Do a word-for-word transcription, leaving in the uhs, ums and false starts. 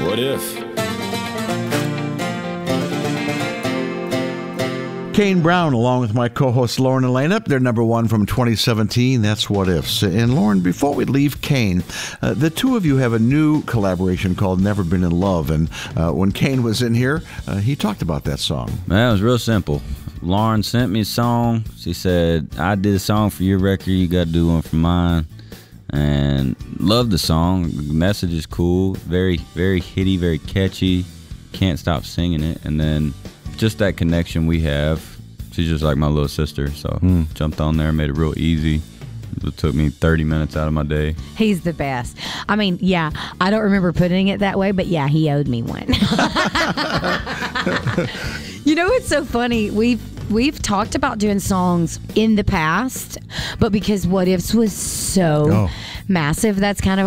What If? Kane Brown, along with my co-host Lauren Elena, they're number one from twenty seventeen. That's What Ifs. And Lauren, before we leave Kane, uh, the two of you have a new collaboration called Never Been in Love. And uh, when Kane was in here, uh, he talked about that song. Man, it was real simple. Lauren sent me a song. She said, I did a song for your record. You got to do one for mine. And loved the song. The message is cool. Very, very hitty, very catchy. Can't stop singing it. And then just that connection we have. She's just like my little sister, so mm. jumped on there, made it real easy. It took me thirty minutes out of my day. He's the best. I mean, yeah, I don't remember putting it that way, but yeah, he owed me one. You know, it's so funny. We've we've talked about doing songs in the past, but because What Ifs was so oh. massive, that's kind of